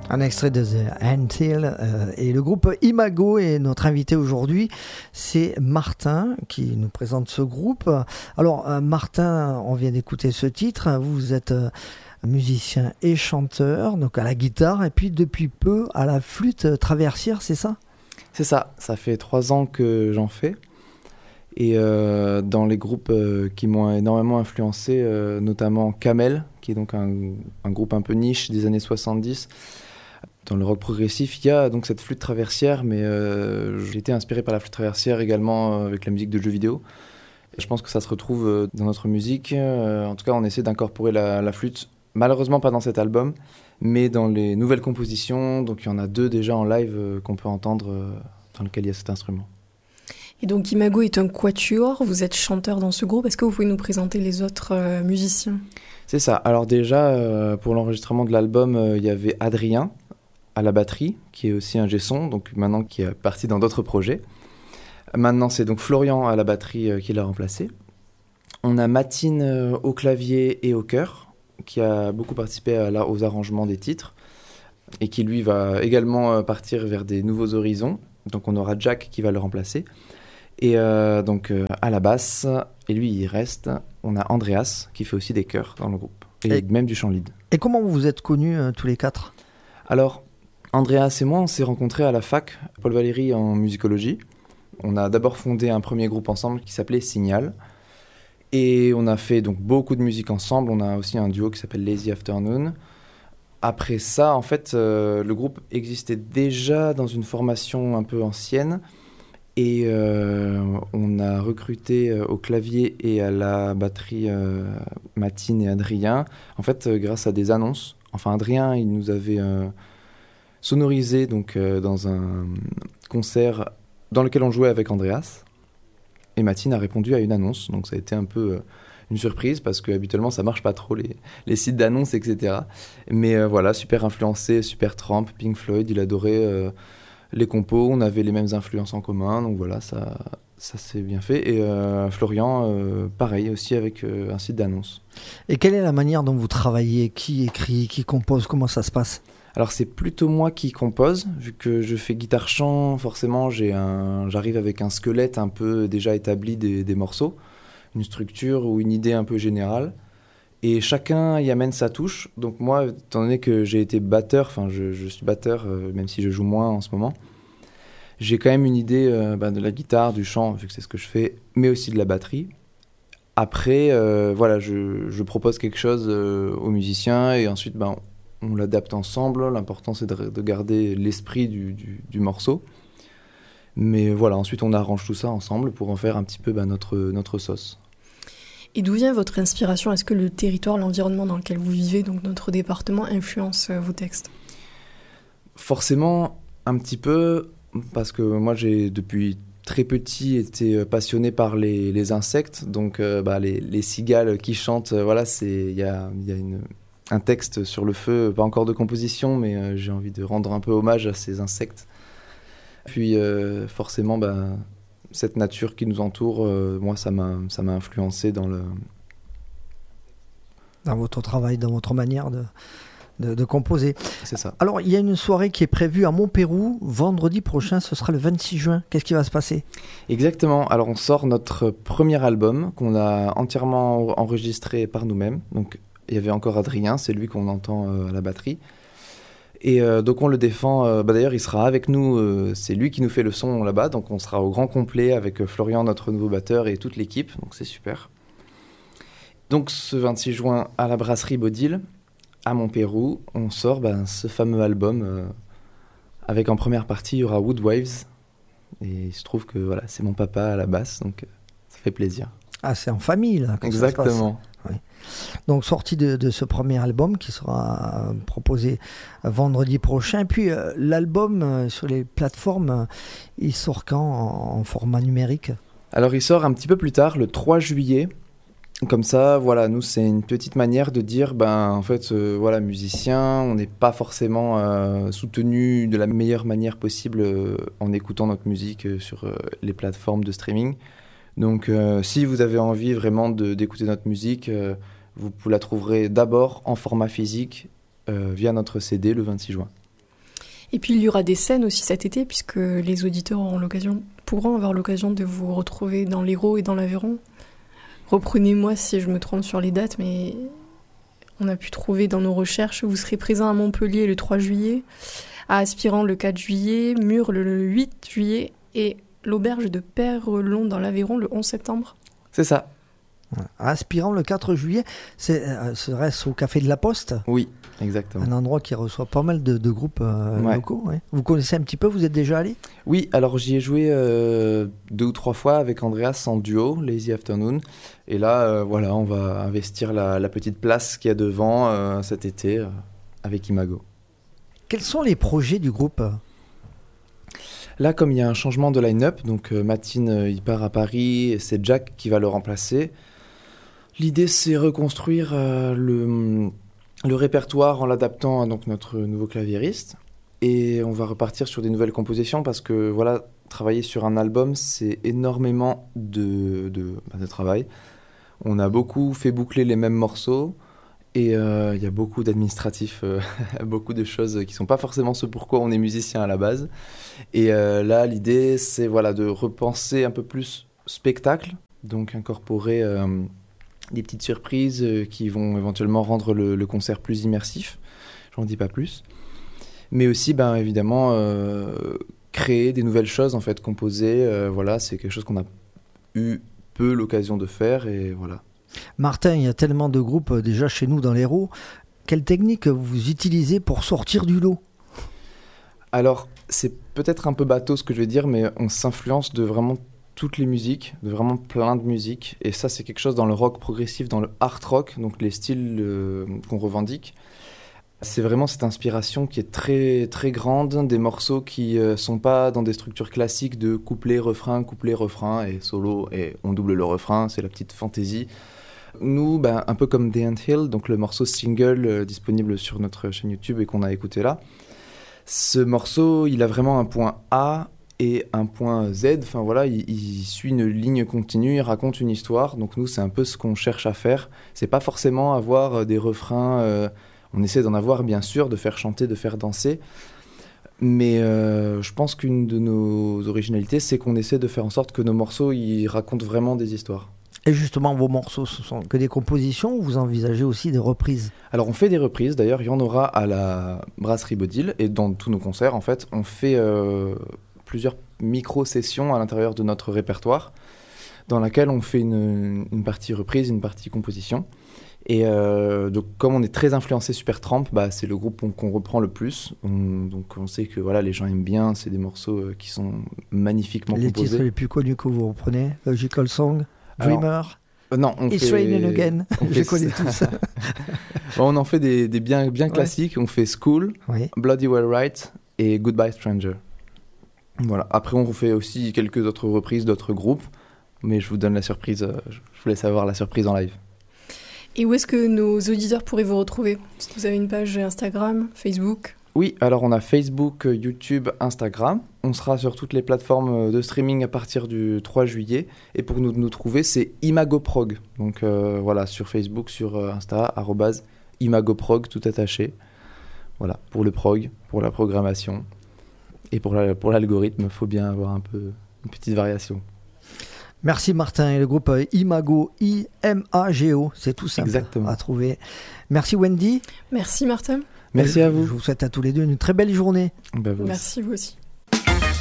Un extrait de The Anthill et le groupe Imago est notre invité aujourd'hui. C'est Martin qui nous présente ce groupe. Alors Martin, on vient d'écouter ce titre. Vous êtes musicien et chanteur, donc à la guitare et puis depuis peu à la flûte traversière, c'est ça ? C'est ça, ça fait 3 ans que j'en fais. Et dans les groupes qui m'ont énormément influencé, notamment Camel, qui est donc un groupe un peu niche des années 70. Dans le rock progressif, il y a donc cette flûte traversière, mais j'ai été inspiré par la flûte traversière également avec la musique de jeux vidéo. Et je pense que ça se retrouve dans notre musique. En tout cas, on essaie d'incorporer la flûte, malheureusement pas dans cet album, mais dans les nouvelles compositions. Donc il y en a 2 déjà en live qu'on peut entendre, dans lesquelles il y a cet instrument. Et donc Imago est un quatuor, vous êtes chanteur dans ce groupe. Est-ce que vous pouvez nous présenter les autres musiciens ? C'est ça. Alors déjà, pour l'enregistrement de l'album, il y avait Adrien à la batterie, qui est aussi un G-son, donc maintenant qui est parti dans d'autres projets. Maintenant, c'est donc Florian à la batterie qui l'a remplacé. On a Matine au clavier et au chœur, qui a beaucoup participé aux arrangements des titres, et qui lui va également partir vers des nouveaux horizons. Donc on aura Jack qui va le remplacer. Et donc à la basse, et lui il reste, on a Andreas qui fait aussi des chœurs dans le groupe, et même du chant lead. Et comment vous vous êtes connus tous les 4 ? Alors, Andreas et moi, on s'est rencontrés à la fac Paul Valéry en musicologie. On a d'abord fondé un premier groupe ensemble qui s'appelait Signal. Et on a fait donc beaucoup de musique ensemble. On a aussi un duo qui s'appelle Lazy Afternoon. Après ça, en fait, le groupe existait déjà dans une formation un peu ancienne. Et on a recruté au clavier et à la batterie Matine et Adrien, en fait, grâce à des annonces. Enfin, Adrien, il nous avait sonorisé donc, dans un concert dans lequel on jouait avec Andreas. Et Matine a répondu à une annonce. Donc ça a été un peu une surprise parce qu'habituellement, ça ne marche pas trop, les sites d'annonces, etc. Mais voilà, super influencé, super Tramp, Pink Floyd, il adorait les compos. On avait les mêmes influences en commun. Donc voilà, ça s'est bien fait. Et Florian, pareil, aussi avec un site d'annonces. Et quelle est la manière dont vous travaillez ? Qui écrit, qui compose ? Comment ça se passe ? Alors c'est plutôt moi qui compose, vu que je fais guitare-chant, forcément j'arrive avec un squelette un peu déjà établi des morceaux, une structure ou une idée un peu générale, et chacun y amène sa touche. Donc moi, étant donné que j'ai été batteur, enfin je suis batteur, même si je joue moins en ce moment, j'ai quand même une idée de la guitare, du chant, vu que c'est ce que je fais, mais aussi de la batterie. Après, voilà, je propose quelque chose aux musiciens, et ensuite on l'adapte ensemble. L'important, c'est de garder l'esprit du morceau. Mais voilà, ensuite, on arrange tout ça ensemble pour en faire un petit peu notre sauce. Et d'où vient votre inspiration ? Est-ce que le territoire, l'environnement dans lequel vous vivez, donc notre département, influence vos textes ? Forcément, un petit peu, parce que moi, j'ai depuis très petit été passionné par les insectes. Donc, les cigales qui chantent, voilà, il y a un texte sur le feu, pas encore de composition, mais j'ai envie de rendre un peu hommage à ces insectes. Puis forcément, cette nature qui nous entoure, moi, ça m'a influencé dans votre travail, dans votre manière de composer. C'est ça. Alors, il y a une soirée qui est prévue à Montpérou, vendredi prochain, ce sera le 26 juin. Qu'est-ce qui va se passer ? Exactement. Alors, on sort notre premier album qu'on a entièrement enregistré par nous-mêmes. Donc, il y avait encore Adrien, c'est lui qu'on entend à la batterie. Et donc on le défend, d'ailleurs il sera avec nous, c'est lui qui nous fait le son là-bas, donc on sera au grand complet avec Florian, notre nouveau batteur, et toute l'équipe, donc c'est super. Donc ce 26 juin à la brasserie Baudil, à Montpérou, on sort ce fameux album, avec en première partie il y aura Woodwaves, et il se trouve que voilà, c'est mon papa à la basse, donc ça fait plaisir. Ah, c'est en famille là que exactement. Ça se passe. Oui. Donc sortie de ce premier album qui sera proposé vendredi prochain. Puis l'album sur les plateformes, il sort quand en format numérique ? Alors il sort un petit peu plus tard, le 3 juillet. Comme ça, voilà, nous c'est une petite manière de dire, en fait, voilà, musicien, on n'est pas forcément soutenu de la meilleure manière possible en écoutant notre musique sur les plateformes de streaming. Donc si vous avez envie vraiment d'écouter notre musique, vous la trouverez d'abord en format physique via notre CD le 26 juin. Et puis il y aura des scènes aussi cet été, puisque les auditeurs pourront avoir l'occasion de vous retrouver dans l'Hérault et dans l'Aveyron. Reprenez-moi si je me trompe sur les dates, mais on a pu trouver dans nos recherches, vous serez présent à Montpellier le 3 juillet, à Aspirant le 4 juillet, Murs le 8 juillet et l'auberge de Perrelon dans l'Aveyron le 11 septembre. C'est ça. Aspirant le 4 juillet, serait-ce au Café de la Poste ? Oui, exactement. Un endroit qui reçoit pas mal de groupes locaux. Ouais. Vous connaissez un petit peu, vous êtes déjà allé ? Oui, alors j'y ai joué 2 ou 3 fois avec Andreas en duo, Lazy Afternoon. Et là, voilà, on va investir la petite place qu'il y a devant cet été avec Imago. Quels sont les projets du groupe ? Là, comme il y a un changement de line-up, donc Mathine il part à Paris et c'est Jack qui va le remplacer. L'idée, c'est reconstruire le répertoire en l'adaptant à donc, notre nouveau claviériste. Et on va repartir sur des nouvelles compositions parce que voilà, travailler sur un album, c'est énormément de travail. On a beaucoup fait boucler les mêmes morceaux et il y a beaucoup d'administratifs, beaucoup de choses qui ne sont pas forcément ce pourquoi on est musicien à la base. Et là, l'idée, c'est voilà, de repenser un peu plus spectacle, donc incorporer des petites surprises qui vont éventuellement rendre le concert plus immersif. J'en dis pas plus. Mais aussi, évidemment, créer des nouvelles choses, en fait, composer. Voilà, c'est quelque chose qu'on a eu peu l'occasion de faire et voilà. Martin, il y a tellement de groupes déjà chez nous dans l'Hérault. Quelle technique vous utilisez pour sortir du lot ? Alors, c'est peut-être un peu bateau ce que je vais dire, mais on s'influence de vraiment toutes les musiques, de vraiment plein de musiques. Et ça, c'est quelque chose dans le rock progressif, dans le hard rock, donc les styles qu'on revendique. C'est vraiment cette inspiration qui est très, très grande, des morceaux qui ne sont pas dans des structures classiques de couplet, refrain et solo, et on double le refrain, c'est la petite fantaisie. Nous, un peu comme The Anthill, donc le morceau single disponible sur notre chaîne YouTube et qu'on a écouté là, ce morceau, il a vraiment un point A et un point Z, enfin voilà, il suit une ligne continue, il raconte une histoire, donc nous, c'est un peu ce qu'on cherche à faire. C'est pas forcément avoir des refrains... On essaie d'en avoir, bien sûr, de faire chanter, de faire danser. Mais je pense qu'une de nos originalités, c'est qu'on essaie de faire en sorte que nos morceaux, ils racontent vraiment des histoires. Et justement, vos morceaux, ce sont que des compositions ou vous envisagez aussi des reprises ? Alors, on fait des reprises. D'ailleurs, il y en aura à la Brasserie Bodil. Et dans tous nos concerts, en fait, on fait plusieurs micro-sessions à l'intérieur de notre répertoire, dans laquelle on fait une partie reprise, une partie composition. Et donc, comme on est très influencé Supertramp, c'est le groupe qu'on reprend le plus. Donc on sait que voilà, les gens aiment bien, c'est des morceaux qui sont magnifiquement composés. Les titres les plus connus que vous reprenez, Logical Song, Dreamer, non, It's Raining Again, je connais tout ça. On en fait des bien classiques, on fait School, oui. Bloody Well Right et Goodbye Stranger. Voilà. Après on fait aussi quelques autres reprises d'autres groupes, mais je vous donne la surprise, je vous laisse avoir la surprise en live. Et où est-ce que nos auditeurs pourraient vous retrouver ? Est-ce que vous avez une page Instagram, Facebook ? Oui, alors on a Facebook, YouTube, Instagram. On sera sur toutes les plateformes de streaming à partir du 3 juillet. Et pour nous trouver, c'est ImagoProg. Donc voilà, sur Facebook, sur Insta, @ImagoProg, tout attaché. Voilà, pour le prog, pour la programmation. Et pour l'algorithme, il faut bien avoir un peu une petite variation. Merci Martin et le groupe Imago, I-M-A-G-O, c'est tout simple Exactement. À trouver. Merci Wendy. Merci Martin. Merci à vous. Je vous souhaite à tous les deux une très belle journée. Vous Merci vous aussi.